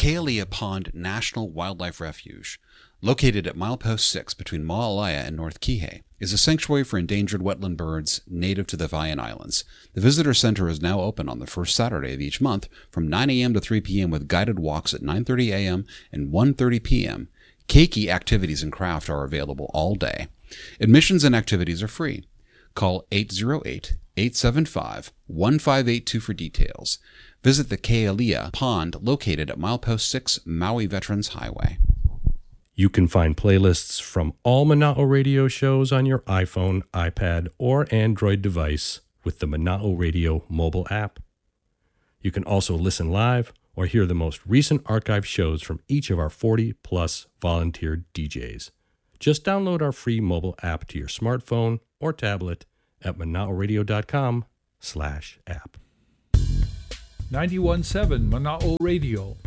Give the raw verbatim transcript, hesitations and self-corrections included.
Kealia Pond National Wildlife Refuge, located at milepost six between Mo'alaya and North Kihei, is a sanctuary for endangered wetland birds native to the Hawaiian Islands. The visitor center is now open on the first Saturday of each month from nine a.m. to three p.m. with guided walks at nine thirty a.m. and one thirty p.m. Keiki activities and craft are available all day. Admissions and activities are free. Call eight zero eight, eight seven five, one five eight two for details. Visit the Kealia Pond located at milepost six Maui Veterans Highway. You can find playlists from all Mana'o Radio shows on your iPhone, iPad, or Android device with the Mana'o Radio mobile app. You can also listen live or hear the most recent archive shows from each of our forty-plus volunteer D Js. Just download our free mobile app to your smartphone or tablet at manaoradio.com slash app. ninety-one point seven Mana'o Radio,